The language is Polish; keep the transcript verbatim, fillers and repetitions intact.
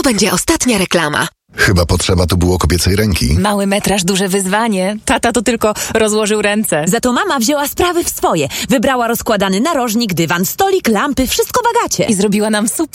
To będzie ostatnia reklama. Chyba potrzeba tu było kobiecej ręki. Mały metraż, duże wyzwanie. Tata to tylko rozłożył ręce. Za to mama wzięła sprawy w swoje. Wybrała rozkładany narożnik, dywan, stolik, lampy, wszystko w Agacie. I zrobiła nam super